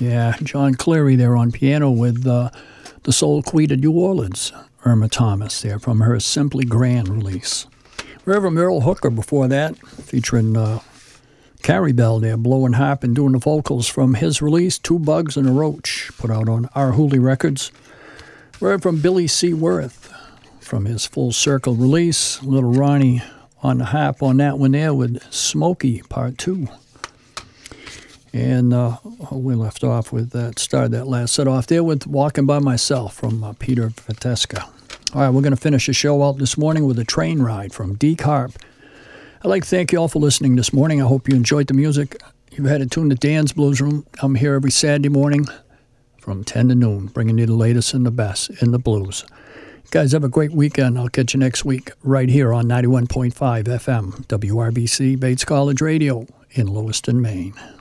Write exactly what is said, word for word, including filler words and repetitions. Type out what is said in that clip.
Yeah, John Cleary there on piano with uh, the Soul Queen of New Orleans, Irma Thomas there from her Simply Grand release. Reverend Merle Hooker before that, featuring uh, Carrie Bell there, blowing harp and doing the vocals from his release, Two Bugs and a Roach, put out on Our Hooley Records. Reverend Billy C. Worth from his Full Circle release, Little Ronnie on the harp on that one there with Smokey Part two. And uh, we left off with that, started that last set off there with Walking by Myself from uh, Peter Vateska. All right, we're going to finish the show out this morning with a train ride from Deke Harp. I'd like to thank you all for listening this morning. I hope you enjoyed the music. You've had it tuned to Dan's Blues Room. I'm here every Saturday morning from ten to noon, bringing you the latest and the best in the blues. You guys have a great weekend. I'll catch you next week right here on ninety-one point five F M, W R B C, Bates College Radio in Lewiston, Maine.